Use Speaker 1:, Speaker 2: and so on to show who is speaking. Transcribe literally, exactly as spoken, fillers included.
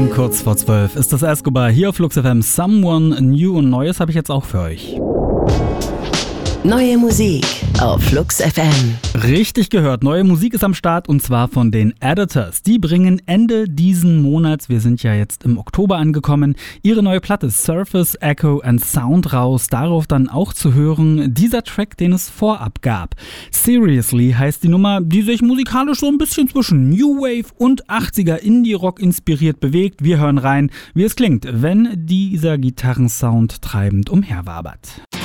Speaker 1: Um kurz vor zwölf ist das Escobar hier auf Flux F M. Someone New und Neues habe ich jetzt auch für euch.
Speaker 2: Neue Musik auf Flux F M.
Speaker 1: Richtig gehört, neue Musik ist am Start und zwar von den Editors. Die bringen Ende diesen Monats, wir sind ja jetzt im Oktober angekommen, ihre neue Platte Surface, Echo and Sound raus. Darauf dann auch zu hören dieser Track, den es vorab gab. Seriously heißt die Nummer, die sich musikalisch so ein bisschen zwischen New Wave und achtziger Indie-Rock inspiriert bewegt. Wir hören rein, wie es klingt, wenn dieser Gitarrensound treibend umherwabert.